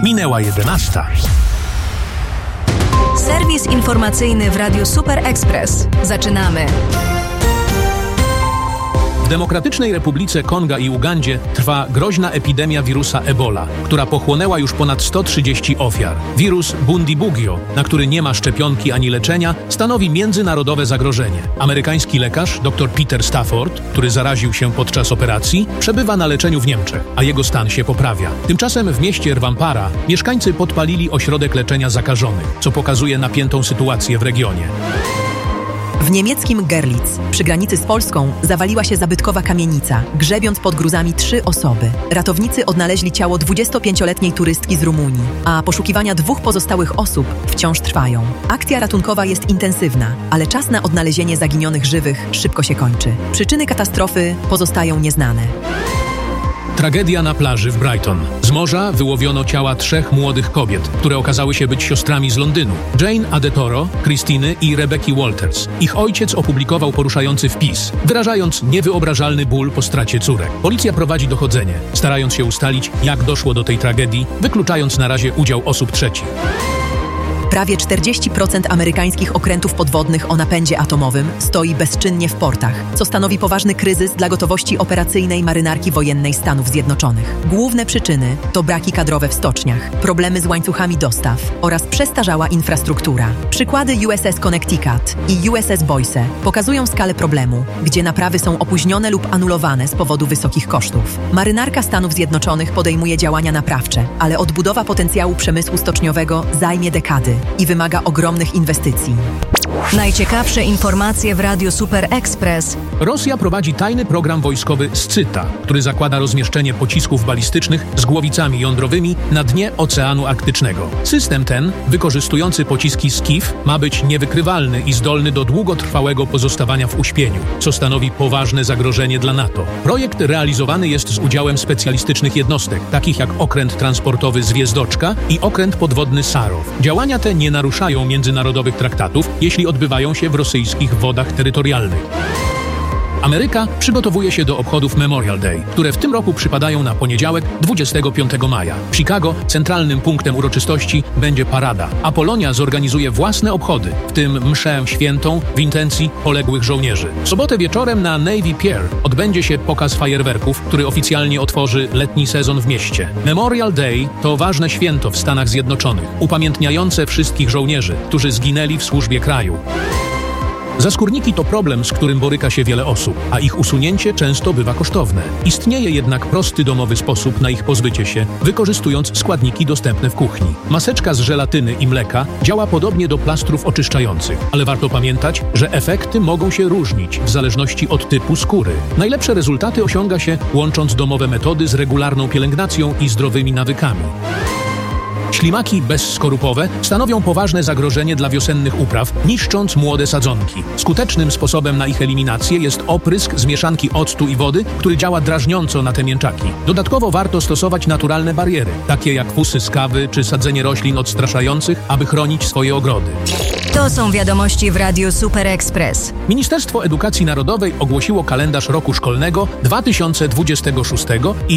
Minęła 11. Serwis informacyjny w Radiu Super Express. Zaczynamy. W Demokratycznej Republice Konga i Ugandzie trwa groźna epidemia wirusa Ebola, która pochłonęła już ponad 130 ofiar. Wirus Bundibugyo, na który nie ma szczepionki ani leczenia, stanowi międzynarodowe zagrożenie. Amerykański lekarz dr Peter Stafford, który zaraził się podczas operacji, przebywa na leczeniu w Niemczech, a jego stan się poprawia. Tymczasem w mieście Rwampara mieszkańcy podpalili ośrodek leczenia zakażonych, co pokazuje napiętą sytuację w regionie. W niemieckim Görlitz, przy granicy z Polską, zawaliła się zabytkowa kamienica, grzebiąc pod gruzami 3 osoby. Ratownicy odnaleźli ciało 25-letniej turystki z Rumunii, a poszukiwania 2 pozostałych osób wciąż trwają. Akcja ratunkowa jest intensywna, ale czas na odnalezienie zaginionych żywych szybko się kończy. Przyczyny katastrofy pozostają nieznane. Tragedia na plaży w Brighton. Z morza wyłowiono ciała 3 młodych kobiet, które okazały się być siostrami z Londynu. Jane Adetoro, Christiny i Rebecki Walters. Ich ojciec opublikował poruszający wpis, wyrażając niewyobrażalny ból po stracie córek. Policja prowadzi dochodzenie, starając się ustalić, jak doszło do tej tragedii, wykluczając na razie udział osób trzecich. Prawie 40% amerykańskich okrętów podwodnych o napędzie atomowym stoi bezczynnie w portach, co stanowi poważny kryzys dla gotowości operacyjnej Marynarki Wojennej Stanów Zjednoczonych. Główne przyczyny to braki kadrowe w stoczniach, problemy z łańcuchami dostaw oraz przestarzała infrastruktura. Przykłady USS Connecticut i USS Boise pokazują skalę problemu, gdzie naprawy są opóźnione lub anulowane z powodu wysokich kosztów. Marynarka Stanów Zjednoczonych podejmuje działania naprawcze, ale odbudowa potencjału przemysłu stoczniowego zajmie dekady i wymaga ogromnych inwestycji. Najciekawsze informacje w Radiu Super Express. Rosja prowadzi tajny program wojskowy Scyta, który zakłada rozmieszczenie pocisków balistycznych z głowicami jądrowymi na dnie Oceanu Arktycznego. System ten, wykorzystujący pociski Skif, ma być niewykrywalny i zdolny do długotrwałego pozostawania w uśpieniu, co stanowi poważne zagrożenie dla NATO. Projekt realizowany jest z udziałem specjalistycznych jednostek, takich jak okręt transportowy Zwiezdoczka i okręt podwodny Sarow. Działania te nie naruszają międzynarodowych traktatów, jeśli odbywają się w rosyjskich wodach terytorialnych. Ameryka przygotowuje się do obchodów Memorial Day, które w tym roku przypadają na poniedziałek 25 maja. W Chicago centralnym punktem uroczystości będzie parada, a Polonia zorganizuje własne obchody, w tym mszę świętą w intencji poległych żołnierzy. W sobotę wieczorem na Navy Pier odbędzie się pokaz fajerwerków, który oficjalnie otworzy letni sezon w mieście. Memorial Day to ważne święto w Stanach Zjednoczonych, upamiętniające wszystkich żołnierzy, którzy zginęli w służbie kraju. Zaskórniki to problem, z którym boryka się wiele osób, a ich usunięcie często bywa kosztowne. Istnieje jednak prosty domowy sposób na ich pozbycie się, wykorzystując składniki dostępne w kuchni. Maseczka z żelatyny i mleka działa podobnie do plastrów oczyszczających, ale warto pamiętać, że efekty mogą się różnić w zależności od typu skóry. Najlepsze rezultaty osiąga się łącząc domowe metody z regularną pielęgnacją i zdrowymi nawykami. Ślimaki bezskorupowe stanowią poważne zagrożenie dla wiosennych upraw, niszcząc młode sadzonki. Skutecznym sposobem na ich eliminację jest oprysk z mieszanki octu i wody, który działa drażniąco na te mięczaki. Dodatkowo warto stosować naturalne bariery, takie jak fusy z kawy czy sadzenie roślin odstraszających, aby chronić swoje ogrody. To są wiadomości w Radiu Super Express. Ministerstwo Edukacji Narodowej ogłosiło kalendarz roku szkolnego 2026 i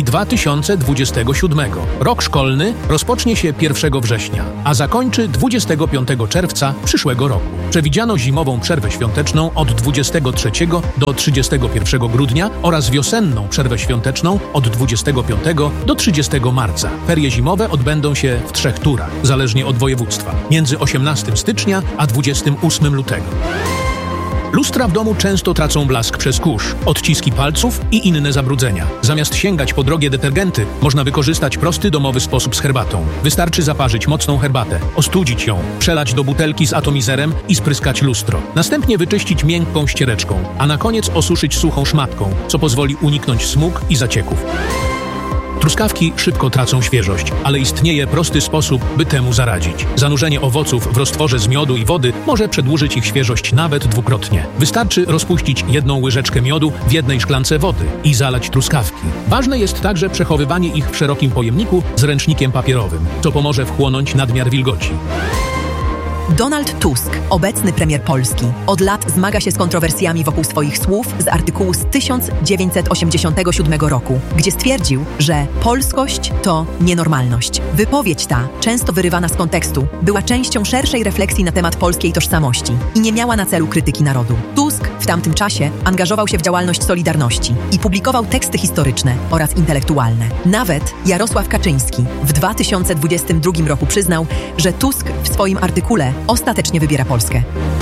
2027. Rok szkolny rozpocznie się 1 września, a zakończy 25 czerwca przyszłego roku. Przewidziano zimową przerwę świąteczną od 23 do 31 grudnia oraz wiosenną przerwę świąteczną od 25 do 30 marca. Ferie zimowe odbędą się w 3 turach, zależnie od województwa, między 18 stycznia a 28 lutego. Lustra w domu często tracą blask przez kurz, odciski palców i inne zabrudzenia. Zamiast sięgać po drogie detergenty, można wykorzystać prosty domowy sposób z herbatą. Wystarczy zaparzyć mocną herbatę, ostudzić ją, przelać do butelki z atomizerem i spryskać lustro. Następnie wyczyścić miękką ściereczką, a na koniec osuszyć suchą szmatką, co pozwoli uniknąć smug i zacieków. Truskawki szybko tracą świeżość, ale istnieje prosty sposób, by temu zaradzić. Zanurzenie owoców w roztworze z miodu i wody może przedłużyć ich świeżość nawet dwukrotnie. Wystarczy rozpuścić 1 łyżeczkę miodu w 1 szklance wody i zalać truskawki. Ważne jest także przechowywanie ich w szerokim pojemniku z ręcznikiem papierowym, co pomoże wchłonąć nadmiar wilgoci. Donald Tusk, obecny premier Polski, od lat zmaga się z kontrowersjami wokół swoich słów z artykułu z 1987 roku, gdzie stwierdził, że polskość to nienormalność. Wypowiedź ta, często wyrywana z kontekstu, była częścią szerszej refleksji na temat polskiej tożsamości i nie miała na celu krytyki narodu. Tusk w tamtym czasie angażował się w działalność Solidarności i publikował teksty historyczne oraz intelektualne. Nawet Jarosław Kaczyński w 2022 roku przyznał, że Tusk w swoim artykule ostatecznie wybiera Polskę.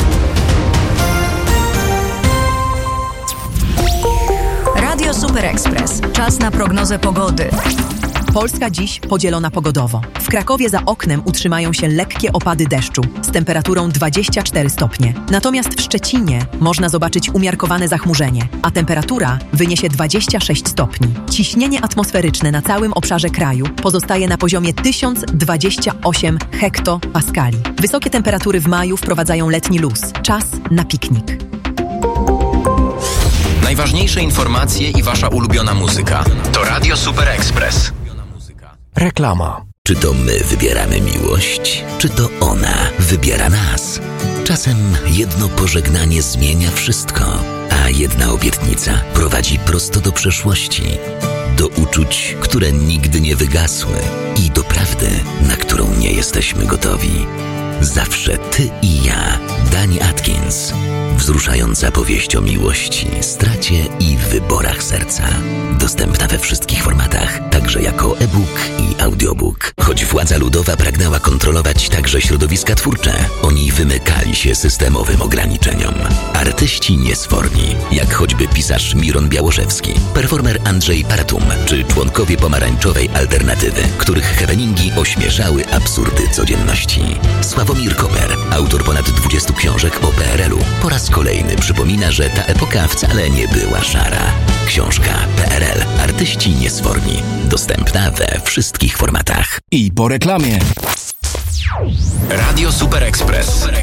Radio Super Express. Czas na prognozę pogody. Polska dziś podzielona pogodowo. W Krakowie za oknem utrzymają się lekkie opady deszczu z temperaturą 24 stopnie. Natomiast w Szczecinie można zobaczyć umiarkowane zachmurzenie, a temperatura wyniesie 26 stopni. Ciśnienie atmosferyczne na całym obszarze kraju pozostaje na poziomie 1028 hektopaskali. Wysokie temperatury w maju wprowadzają letni luz. Czas na piknik. Najważniejsze informacje i wasza ulubiona muzyka. To Radio Super Express. Reklama. Czy to my wybieramy miłość, czy to ona wybiera nas? Czasem jedno pożegnanie zmienia wszystko, a jedna obietnica prowadzi prosto do przeszłości, do uczuć, które nigdy nie wygasły i do prawdy, na którą nie jesteśmy gotowi. Zawsze ty i ja. Dani Atkins. Wzruszająca powieść o miłości, stracie i wyborach serca. Dostępna we wszystkich formatach, także jako e-book i audiobook. Choć władza ludowa pragnęła kontrolować także środowiska twórcze, oni wymykali się systemowym ograniczeniom. Artyści niesforni, jak choćby pisarz Miron Białoszewski, performer Andrzej Paratum, czy członkowie pomarańczowej alternatywy, których happeningi ośmieszały absurdy codzienności. Sławomir Koper, autor ponad 20 książek o PRL-u, po raz kolejny przypomina, że ta epoka wcale nie była szara. Książka PRL. Artyści niesforni. Dostępna we wszystkich formatach. I po reklamie. Radio Super Express.